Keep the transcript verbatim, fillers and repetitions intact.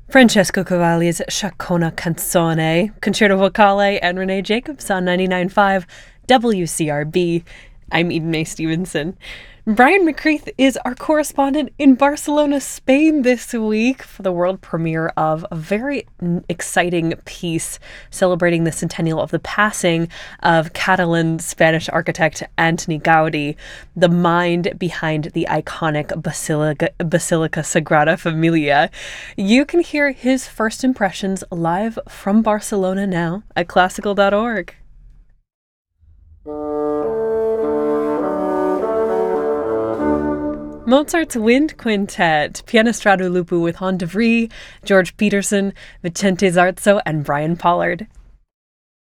Francesco Cavalli's Sciacquona Canzone, Concerto Vocale, and Renee Jacobs on ninety-nine point five W C R B. I'm Eden Mae Stevenson. Brian McCreath is our correspondent in Barcelona, Spain this week for the world premiere of a very exciting piece celebrating the centennial of the passing of Catalan Spanish architect Antoni Gaudi, the mind behind the iconic Basilica, Basilica Sagrada Familia. You can hear his first impressions live from Barcelona now at classical dot org. Mozart's Wind Quintet, Pianestrado Lupu with Han de Vries, George Peterson, Vicente Zarzo, and Brian Pollard.